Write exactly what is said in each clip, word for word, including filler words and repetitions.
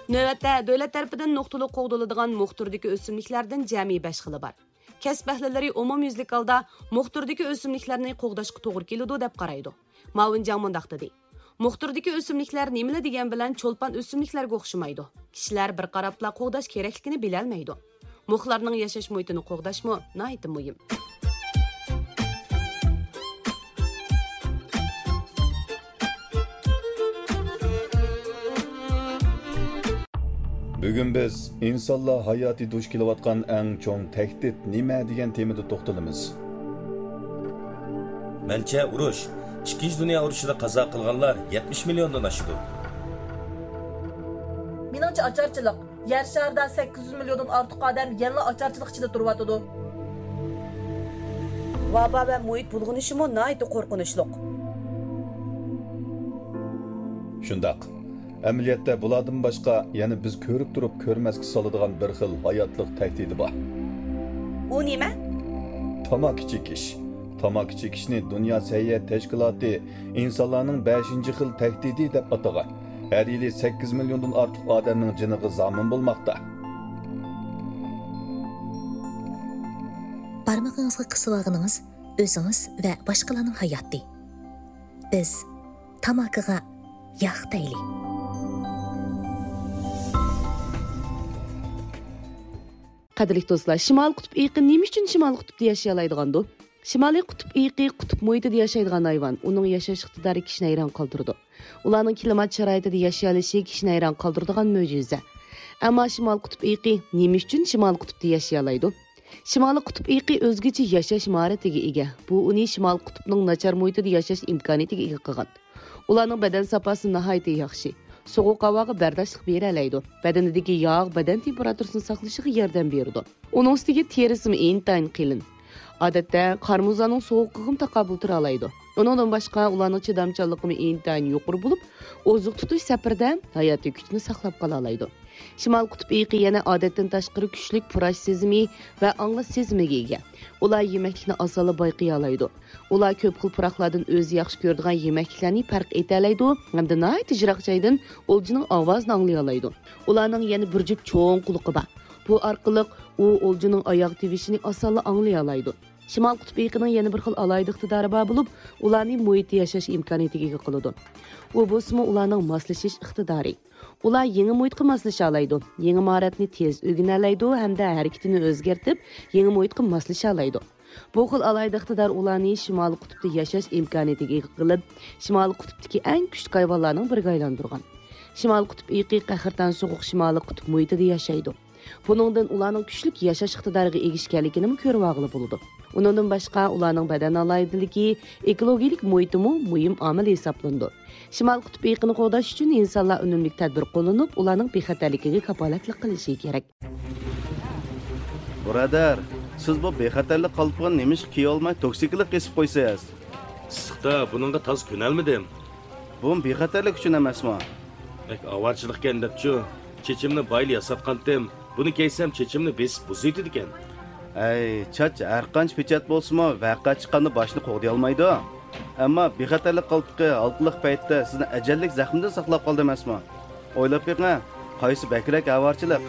Növətdə dövlət tərəfindən nuqtali qoğduladigan muxturdagi o'simliklardan jami besh xili bor. Kasb ahllari umumyuzlik holda muxturdagi o'simliklarni qo'g'dashga to'g'ri keladi deb qaraydi. Ma'vin Jang mundaq dedi. Muxturdagi o'simliklar nimalar degan bilan cho'lpon o'simliklarga o'xshamaydi. Kishilar bir qarabla qo'g'dash kerakligini bilolmaydi. Muxlarning yashash muhitini qo'g'dashmi nihoyat muhim. Bugun biz insonlar hayoti duch kelayotgan eng cho'ng tahdid nima degan temada to'xtalamiz. Mencha urush. Ikkinchi dunyo urushida qazo qilganlar yetmish milliondan oshdi. Meningcha ocharchilik. Yer sharida sakkiz yuz milliondan ortiq odam yana ocharchilik ichida turyapti. Vabo va muhit bulg'unishimi nihoyat qo'rqinchli. Shundaq. Amaliyotda bulardan boshqa yana biz ko'rib turib ko'rmasga soladigan bir xil hayotlik tahdidi bor. U nima? Tamaki chekish. Tamaki chekishni Dunyo səhiyyə tashkiloti insonlarning beshinchi xil tahdidi deb atagan. Har yili sakkiz milliondan ortiq odamning jiniga zomin bo'lmoqda. Barmog'ingizga qisib olganingiz o'zingiz va boshqalarning hayoti. Biz tamakiga yog' taylik. Qadrli do'stlar, Shimol qutb iqi nima uchun Shimol qutbda yashay oladigandu? Shimoliy qutb iqi qutb muhitida yashaydigan hayvon, uning yashash iqtidori kishini hayron qoldirdi. Ularning klimat sharoitida yashay olishi kishini hayron qoldiradigan mo'jiza. Ammo Shimol qutb iqi nima uchun Shimol qutbda yashay oladi? Shimoliy qutb iqi o'zgacha yashash mahoratiga ega. Bu uni Shimol qutbning nachar muhitida yashash imkoniyatiga ega qilgan. Ularning badan saposi nihoyat yaxshi. Soğuq havoga bardoshlik bera oladi. Badanidagi yog' badan temperaturasini saqlashiga yordam beradi. Uning ustiga terisi intayin qilin. Odatda qarmuzlarning sovuqligini taqabul tura oladi. Undan boshqa ularning chidamchanligi intayin yuqori bo'lib, oziq tutish safarda hayotiy kuchni saqlab qola oladi. Shimol qutb iqi yana odatdan tashqari kuchli purash sezimi va anglash sezimiga ega. Ular yemeklikni asali bayqiy oladi. Ular ko'p xil puraqlardan o'zi yaxshi ko'radigan yemekliklarni farq eta oladi hamda nihoyat jiroq joydan o'ljining ovozini anglay oladi. Ularning yana bir jup cho'ng quloqi bor. Bu orqali u o'ljining oyoq tevishini asali anglay oladi. Shimol qutb iqining yana bir xil alayda iqtidori bor bo'lib, ularning muhitda yashash imkoniyatiga ega qiladi. U bo'lsa ularning moslashish iqtidori. Ular yangi muhitga moslasha oladi. Yangi mahoratni tez o'rgana oladi hamda harakatini o'zgartirib, yangi muhitga moslasha oladi. Bu xil alayda iqtidor ularni Shimol qutbda yashash imkoniyatiga ega qilib, Shimol qutbdagi eng kuchli hayvonlarning biriga aylantirgan. Shimol qutb iqi qahrdan so'g'uq Shimol qutb muhitida yashaydi. Buningdan ularning kuchli yashash iqtidoriga ega ekanligini ko'rib olg'ili bo'ladi. Undan boshqa ularning badan alaydiligi, ekologik muhitimi muhim omil hisoblandi. Shimol qutb iqini qo'llash uchun insonlar unumli tadbir qo'llanib, ularning bexatarligiga kafolatlik qilishi kerak. Birodar, siz bu bexatarlik qalpini nima ish kiy olmay toksiklik qesib qo'ysangiz? Issiqda buningga toz ko'nalmadim. Bu bexatarlik uchun emasmi? Bak avarchilikkan debchi, chechimni bayli yasatqandim. Buni keysam chechimni besib buzaydi ekan. Ay, chach har qancha pechat bo'lsa-mu, vaqa chiqqanni boshni qo'g'day olmaydi. Ammo bexatarlik qalpiqi oltliq paytda sizni ajallik zaxmdan saqlab qoldi emasmi? O'ylab beqing, qaysi bakrak avarchilik?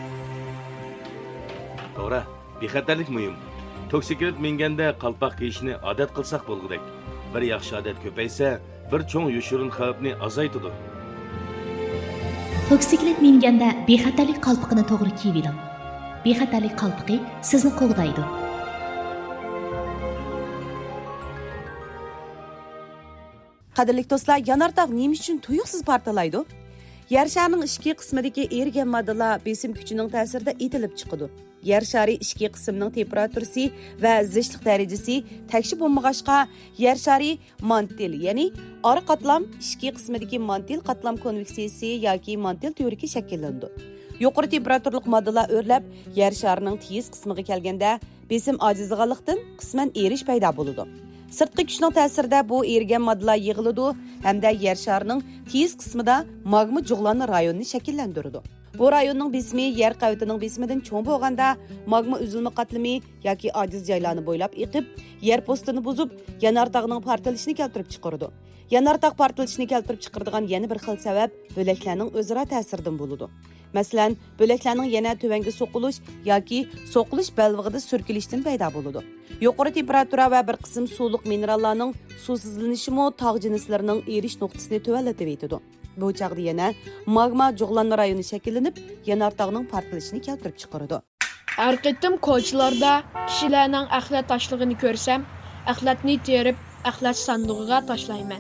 To'g'ri, bexatarlik muhim. Toksiklik minganda qalpoq kiyishni odat qilsak bo'lgudek. Bir yaxshi odat ko'paysa, bir cho'ng yoshirin xavfni azaytadi. Toksiklik minganda bexatarlik qalpiqini to'g'ri kiyib oling. Bexatarlik qalpiqi sizni qo'g'daydi. Qadrli do'stlar, yanardog' nima uchun tuyuqsiz portlaydi? Yer sharining ichki qismidagi ergan moddalar besim kuchining ta'sirida etilib chiqadi. Yer shari ichki qismining temperaturasi va zishlik darajasi tekshir bo'lmag'achqa, yer shari mantil, ya'ni ora qatlam ichki qismidagi mantil qatlam konveksiyasi yoki mantil teoriki shakllandi. Yuqori temperaturlik moddalar o'rlab, yer sharining tez qismiga kelganda besim ojizlig'anlikdan qisman erish paydo bo'ladi. Sirtqi kuchning ta'sirida bu ergan moddalar yig'iladi hamda yer sharining tez qismida magma jug'lanma rayonini shakllantiradi. Bu rayonning besimi yer qavitining besimidan cho'ng bo'lganda magma uzilma qatlami yoki ojiz joylarni bo'ylab eqib, yer postini buzib, yanardog'ning portlashini keltirib chiqaradi. Yanardog' portlashini keltirib chiqaradigan yana bir xil sabab bo'laklarning o'zaro ta'siridan bo'ladi. Masalan, bo'laklarning yana tuvanga so'qilish yoki so'qilish balvig'ida surkilishdan paydo bo'ladi. Yuqori temperatura va bir qism suvliq minerallarning suvsizlanishimi tog' jinslarining erish nuqtasini tuvallatib etadi. Bu chaqda yana magma jug'lanma rayoni shakllanib, yanardog'ning portlashini keltirib chiqaradi. Har qitim ko'chalarda kishilarning axlat tashlig'ini ko'rsam, axlatni terib, axlat sandig'iga tashlayman.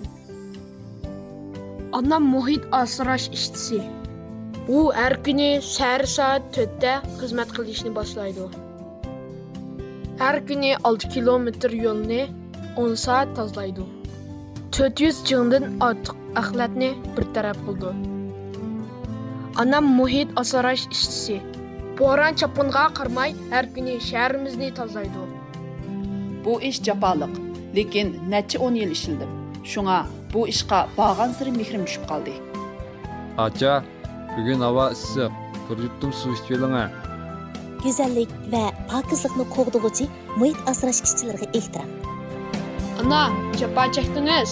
Anam muhit asrash ishtisi. U har kuni sahar soat to'rtda xizmat qilishni boshlaydi. Har kuni olti kilometr yo'lni o'n soat tozalaydi. to'rt yuz jingdan ortiq axlatni bir taraf qildi. Anam muhit asrash ishtisi. Bo'ron chapqinga qarmay har kuni shaharimizni tozalaydi. Bu ish jafoliq, lekin necha o'n yil ishildim. Shunga bu ishqa bag'an siri mehrim tushib qoldi. Acha, bugun havo issiq. Bir yuttum suv ichib oling. Go'zallik va pokizlikni qo'g'dug'uchi muhit asrash ishchilariga ehtirom. Ana, japa chekdingiz.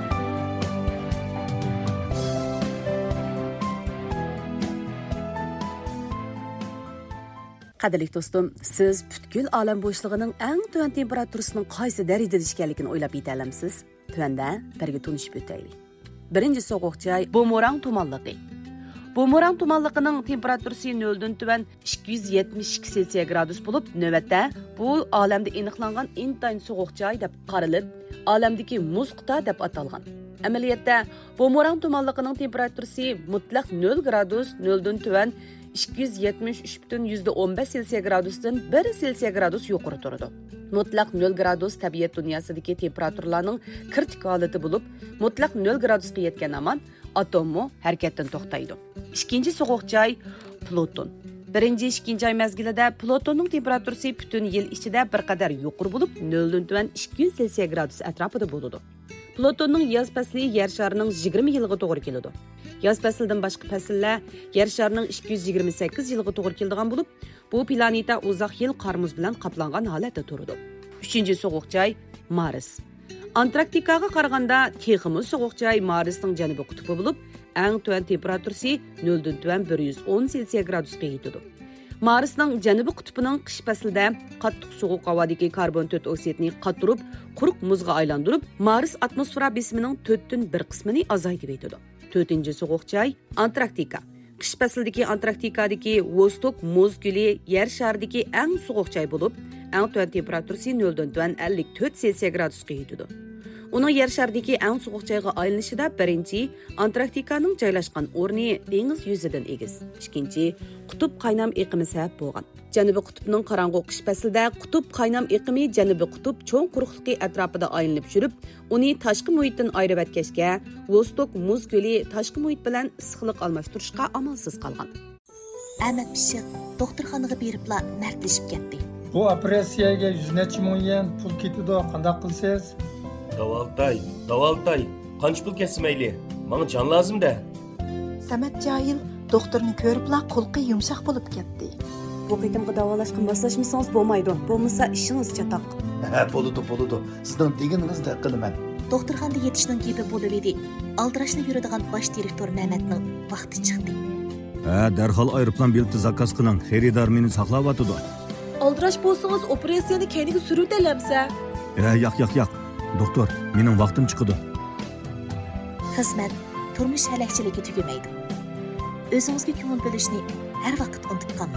Qadrli do'stim, siz butkul olam bo'shlig'ining eng tuvan temperaturasining qaysi darajada ishganligini o'ylab yetalamsiz? Tuanda birga tunishib o'taylik. Birinchi sovuq joy Bo'morang tumanligi. Bo'morang tumanligining temperaturasi noldan tuvan ikki yuz yetmish ikki Selsiya gradus bo'lib, navbatda bu olamda aniqlangan intayin sovuq joy deb qaralib, olamdagi muz quta deb atalgan. Amaliyotda Bo'morang tumanligining temperaturasi mutlaq nol gradus noldan tuvan ikki yuz yetmish uch butun o'n besh Selsiya gradusdan bir Selsiya gradus yuqori turadi. Mutlaq nol gradus tabiat dunyosidagi temperaturlarning kritik holati bo'lib, mutlaq nol gradusga yetgan aman atommo harakatdan to'xtaydi. Ikkinchi sovuq joy Pluton. Birinchi ikkinchi oy mezgilida Plutonning temperaturasi butun yil ichida bir qadar yuqori bo'lib, noldan tuvan ikki yuz Selsiya gradus atrofida bo'ladi. Plutonning yoz fasli yer sharining yigirma yilga to'g'ri keladi. Yoz faslidan boshqa fasllar yer sharining ikki yuz yigirma sakkiz yilga to'g'ri keladigan bo'lib, bu planeta uzoq yil qor muz bilan qoplangan holatda turadi. Uchinchi sovuq joy Mars. Antarktikaga qaraganda texmi sovuq joy Marsning janubiy qutbi bo'lib, eng tuvan temperaturasi noldan tuvan bir yuz o'n Selsiya gradusga yetadi. Marsning janubiy qutbining qish faslida qattiq sovuq havodagi karbon to'rt oksidni qatirib, quruq muzga aylantirib, Mars atmosfera besimining to'rtdan bir qismini azaytib etadi. to'rtinchi sovuq joy Antarktika. Qish faslidagi Antarktikadagi Vostok muz guli yer sharidagi eng sovuq joy bo'lib, eng tuvan temperaturasi noldan tuvan ellik to'rt Selsiya gradusga yetadi. Uning yer sharidagi eng sovuq joyga aylanishida birinchi Antarktikaning joylashgan o'rni dengiz yuzidan egiz. Ikkinchi qutb qaynam iqimi sabab bo'lgan. Janubiy qutbning qorong'u qish faslida qutb qaynam iqimi janubiy qutb cho'ng quruqligi atrofida aylanib yurib, uni tashqi muhitdan ayirib o'tkazga, Vostok muz guli tashqi muhit bilan issiqlik almashtirishga amalsiz qolgan. Ahmad Pishiq doktorxonaga beribla mardlashib ketdi. Bu operatsiyaga yuz necha ming yen pul ketadi, qanday qilsiz? Davaltay, davaltay. Qancha pul kesmayli? Menga jon lozim-da. Samat Jahil doktorni ko'ribla qo'lqi yumshoq bo'lib ketdi. Bu qitimga davolashga moslashmasangiz bo'lmaydi. Bo'lmasa ishingiz chatoq. Ha, bo'ladi, bo'ladi. Sizdan deganingizni qilaman. Doktorxonada yetishning gepi bo'lib edi. Aldirashni yuradigan bosh direktor Na'matning vaqti chiqdi. Ha, darhol aeroplan bileti zakaz qiling. Xaridor meni saqlayotdi. Aldirash bo'lsangiz operatsiyani keyinga suruvdalamsa. Ha, yo'q, yo'q, yo'q. Doktor, mening vaqtim chiqdi. Xizmat turmush halakchiligi tugamaydi. O'zingizga ko'ngil bo'lishni har vaqt unutib qolmang.